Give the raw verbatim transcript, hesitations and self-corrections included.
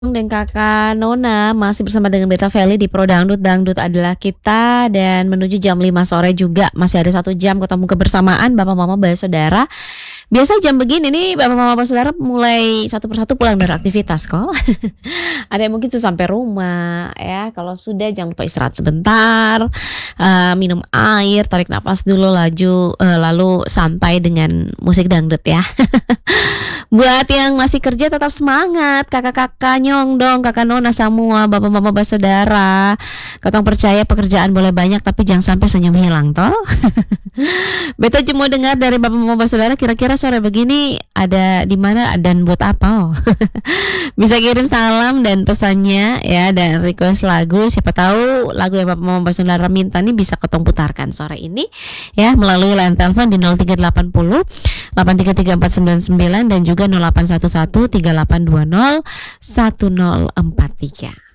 Dan Kakak Nona masih bersama dengan Beta Feli di Pro Dangdut, Dangdut adalah kita, dan menuju jam lima sore juga masih ada satu jam ketemu kebersamaan Bapak Mama Bersaudara. Biasa jam begini nih Bapak Mama Bersaudara mulai satu persatu pulang dari aktivitas kok. Ada yang mungkin sudah sampai rumah ya. Kalau sudah jangan lupa istirahat sebentar, uh, minum air, tarik nafas dulu, laju uh, lalu santai dengan musik dangdut ya. Buat yang masih kerja tetap semangat, kakak-kakak nyong dong, kakak nona semua, bapak-bapak bersaudara. Katong percaya pekerjaan boleh banyak tapi jangan sampai senyum hilang toh. Beta cuma dengar dari bapak-bapak bersaudara, kira-kira sore begini ada di mana dan buat apa? Oh. Bisa kirim salam dan pesannya ya, dan request lagu. Siapa tahu lagu yang bapak-bapak bersaudara minta nih bisa ketong putarkan sore ini ya, melalui line telepon di nol tiga delapan nol delapan tiga tiga empat sembilan sembilan dan juga nol delapan satu satu tiga delapan dua nol satu nol empat tiga.